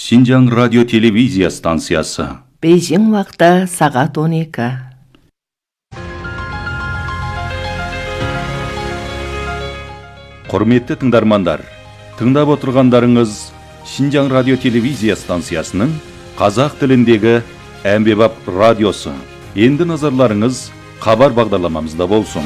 Шинжаң радио телевизия станциясы. Бейжің уақыты сағат 12. Құрметті тыңдармандар, тыңдап отырғандарыңыз Шинжаң радио телевизия станциясының қазақ тіліндегі әмбебап радиосы. Енді назарларыңыз хабар бағдарламамызда болсын.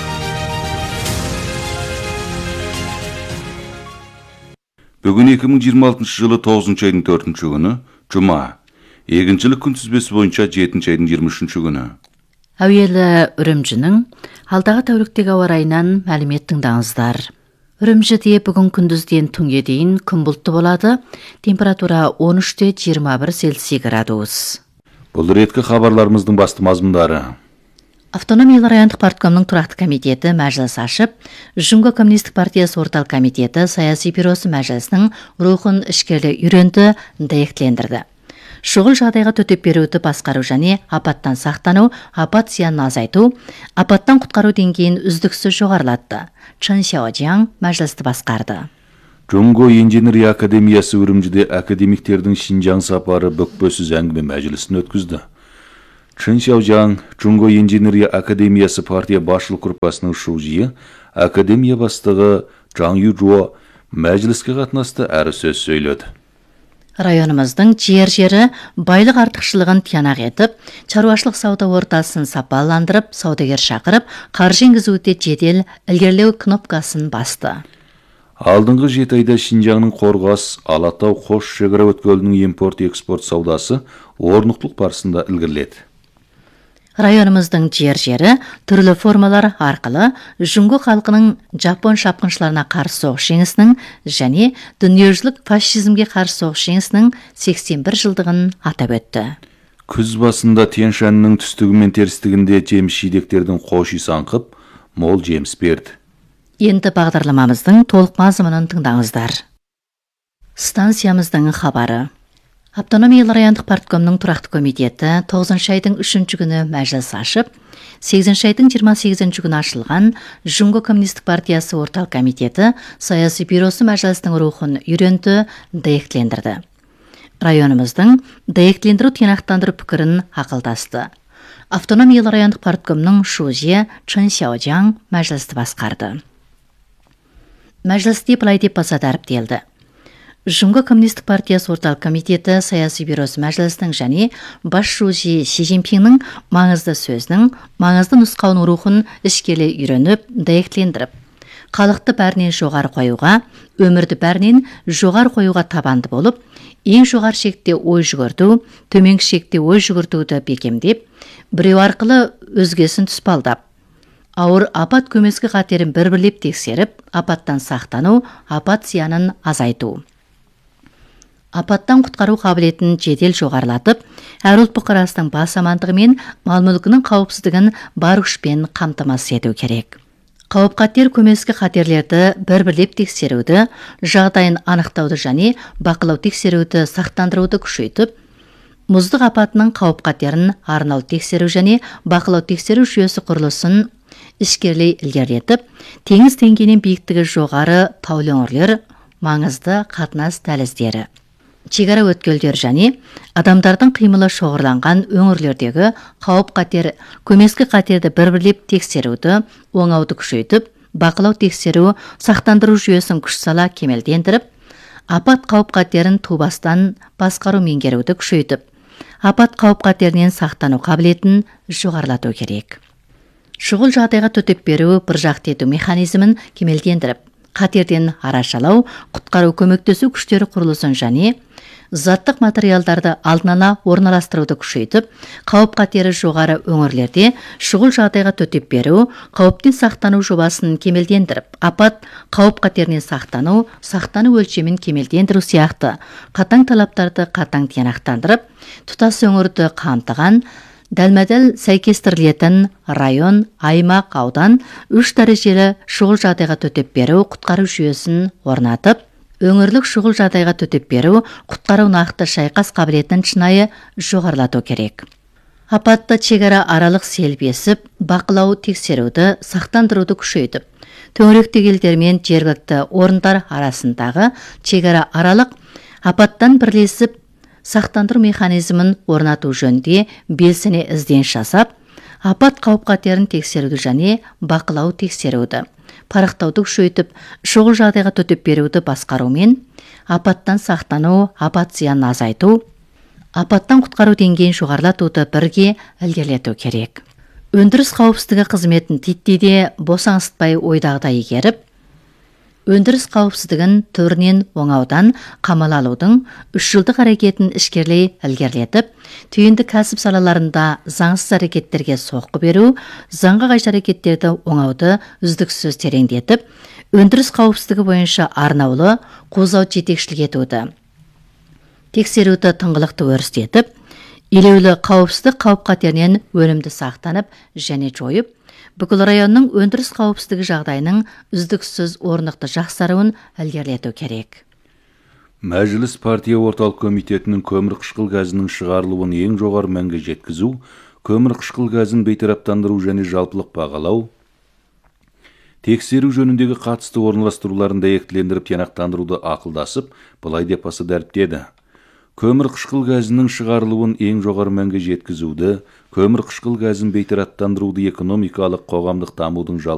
Бүгін 2026 жылы 9 айдың 4 күні, Жұма. Егіншілік күнтізбесі бойынша 7 айдың 23 күні. Әуелі Үрімжінің алдағы тәуліктегі ауа райынан мәлімет тыңдаңыздар. Үрімжіде бүгін күндізден түнге дейін күн бұлтты болады. Температура 13-21 Цельсий градус. Бұл реткі хабарларымыздың басты мазмұндары. Автономиялы райондық парткомның тұрақты комитеті мәжіліс ашып, Жұңго коммунистік партиясы орталық комитеті саяси бюросы мәжілісінің рухын ішкерлі үйренді, дәйектілендірді. Шұғыл жағдайға төтеп беруді басқару және апаттан сақтану, апат зиянын азайту, апаттан құтқару деңгейін үздіксіз жоғарылатты. Чын Сяожаң мәжілісті басқарды. Жұңго инженерия академиясы Үрімжіде академиктердің Шинжаң сапары бүкпесіз әңгіме мәжілісін өткізді. Чын Сяожаң Жұңго инженерия академиясы партия басшылық группасының шужиы, академия бастығы Жаң Южуо мәжіліске қатынасты әрі сөз сөйледі. Районымыздың жері байлық артықшылығын тиянақ етіп, шаруашылық сауда ортасын сапаландырып, саудагер шақырып, қаржы енгізуде жедел ілгерілеу кнопкасын басты. Алдыңғы 7 айда Шинжаңның Қорғас, Алатау, Қош шекара өткелінің импорт-экспорт саудасы орнықтылық барысында ілгеріледі. Районымыздың жері түрлі формалар арқылы Жұңго халқының Жапон шапқыншыларына қарсы соғыс жеңісінің және дүниежүзілік фашизмге қарсы соғыс жеңісінің 81 жылдығын атап өтті. Күз басында Тянь-Шаньның түстігі мен терістігінде жеміс-жидектердің қоши саңқып, мол жеміс берді. Енді бағдарламамыздың толық мазмұнын тыңдаңыздар. Станциямыздың хабары. Автономиялы райондық парткомның тұрақты комитеті 9 айдың 3 күні мәжіліс ашып, 8 айдың 28 күні ашылған Жұңго коммунистік партиясы орталық комитеті саяси бюросы мәжілістің рухын үйренді, дәйектілендірді. Районымыздың дәйектілендіру тиянақтандыру пікірін ақылдасты. Автономиялы райондық парткомның шужиы Чын Сяожаң мәжілісті басқарды. Мәжілісте былай деп баса дәріптелді. Жұңго коммунистік партиясы орталық комитеті саяси бюросы мәжілістің және бас шужи Си Цзиньпиннің маңызды сөзінің, маңызды нұсқауының рухын ішкеле үйреніп, дәйектілендіріп, халықты бәрінен жоғары қоюға, өмірді бәрінен жоғары қоюға табанды болып, ең жоғары шекте ой жүгірту, төменгі шекте ой жүгіртуді бекемдеп, біреу арқылы өзгесін тұспалдап, ауыр апат көмескі қатерін бір-бірлеп тексеріп, апаттан сақтану, апат зиянын азайту. Апаттан құтқару қабілетін жедел жоғарылатып, әр ұлт бұқарасының бас амандығы мен мал-мүлкінің қауіпсіздігін бар күшпен қамтамасыз ету керек. Қауіп-қатер көмескі қатерлерді бір-бірлеп тексеруді, жағдайын анықтауды және бақылау тексеруді сақтандыруды күшейтіп, мұздық апатының қауіп-қатерін арнаулы тексеру және бақылау тексеру жүйесі құрылысын ішкерлей ілгерілетіп, теңіз деңгейінен биіктігі жоғары таулы өңірлер, маңызды қатынас дәліздері, шекара өткелдер және адамдардың қимылы шоғырланған өңірлердегі қауіп-қатер, көмескі қатерді бір-бірлеп тексеруді, оңауды күшейтіп, бақылау тексеру, сақтандыру жүйесін күш сала кемелдендіріп, апат қауіп-қатерін тубастан басқару меңгеруді күшейтіп, апат қауіп-қатерінен сақтану қабілетін жоғарылату керек. Шұғыл жағдайға төтеп беру, біржақты ету механизмін кемелдендіріп, қатерден арашалау, құтқару көмектесу күштері құрылысын және заттық материалдарды алдын ала орналастыруды күшейтіп, қауіп-қатері жоғары өңірлерде шұғыл жағдайға төтеп беру, қауіптен сақтану жобасын кемелдендіріп, апат қауіп-қатерінен сақтану өлшемін кемелдендіру сияқты қатаң талаптарды қатаң тиянақтандырып, тұтас өңірді қамтыған дәлме-дәл сәйкестірілетін район, аймақ, аудан 3 дәрежелі шұғыл жағдайға төтеп беру, құтқару жүйесін орнатып, өңірлік шұғыл жағдайға төтеп беру, құтқару нақты шайқас қабілетін шынайы жоғарылату керек. Апатты шекара аралық селіп есіп, бақылау тексеруді, сақтандыруды күшейтіп, төңіректегі елдер мен жергілікті орындар арасындағы шекара аралық апаттан бірлесіп сақтандыру механизмін орнату жөнінде белсене ізденіс жасап, апат қауіп-қатерін тексеруді және бақылау тексеруді, парықтауды күшейтіп, шұғыл жағдайға төтеп беруді басқарумен, апаттан сақтану, апат зиянын азайту, апаттан құтқару деңгейін жоғарылатуды бірге ілгерілету керек. Өндіріс қауіпсіздігі қызметін титтейде босаңсытпай ойдағыдай игеріп, өндіріс қауіпсіздігін түрінен оңаудан қамал алудың 3 жылдық әрекетін ішкерлей ілгерілетіп, түйінді кәсіп салаларында заңсыз әрекеттерге соққы беру, заңға қайшы әрекеттерді оңауды үздіксіз тереңдетіп, өндіріс қауіпсіздігі бойынша арнаулы қозау жетекшілік етуді, тексеруді тыңғылықты өрістетіп, елеулі қауіпсіздік қауіп-қатерінен өнімді сақтанып және жойып, бүкіл районның өндіріс қауіпсіздігі жағдайының үздіксіз орнықты жақсаруын ілгерілету керек. Мәжіліс партия орталық комитетінің көмір қышқыл газының шығарылуын ең жоғары мәнге жеткізу, көмір қышқыл газын бейтараптандыру және жалпылық бағалау, тексеру жөніндегі қатысты орналастыруларын дәйектілендіріп тиянақтандыруды ақылдасып, былай деп баса дәріптеді. Көмір қышқыл газының шығарылуын ең жоғары мәнге жеткізуді, көмір қышқыл газын бейтараптандыруды экономикалық қоғамдық дамудың